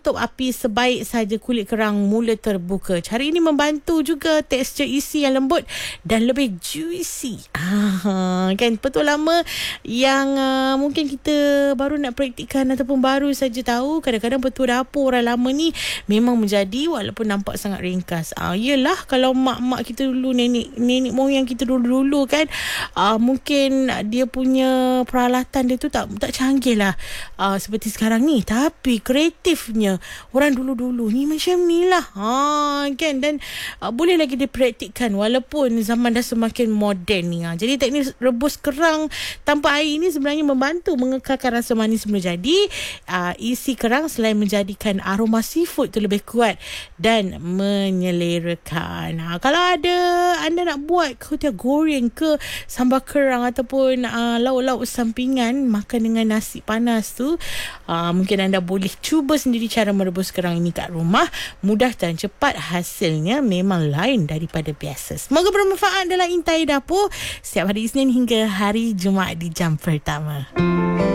tutup api sebaik saja kulit kerang mula terbuka. Cara ini membantu juga tekstur isi yang lembut dan lebih juicy. Kan betul lama yang mungkin kita baru nak praktikkan ataupun baru saja tahu, kadang-kadang betul dapur orang lama ni memang menjadi walaupun nampak sangat ringkas. Yelah, kalau mak-mak kita dulu, nenek moyang kita dulu kan, mungkin dia punya peralatan dia tu tak canggih lah seperti sekarang ni, tapi kreatifnya orang dulu-dulu ni macam ni lah kan, dan boleh lagi dipraktikkan walaupun zaman dah semakin moden ni. Jadi teknik rebus kerang tanpa air ini sebenarnya membantu mengekalkan rasa manis semula. Jadi isi kerang selain menjadikan aroma seafood tu lebih kuat dan menyelerakan. Kalau ada anda nak buat kuih goreng ke sambal kerang ataupun lauk-lauk sampingan makan dengan nasi panas tu, mungkin anda boleh cuba sendiri cara merebus kerang ini kat rumah. Mudah dan cepat, hasilnya memang lain daripada biasa. Semoga bermanfaat dalam Intai Dapur setiap hari Isnin hingga hari Jumaat di jam pertama.